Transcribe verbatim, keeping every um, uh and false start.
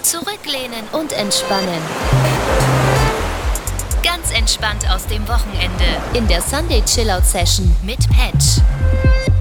Zurücklehnen und entspannen. Ganz entspannt aus dem Wochenende in der Sunday Chillout Session mit Patch.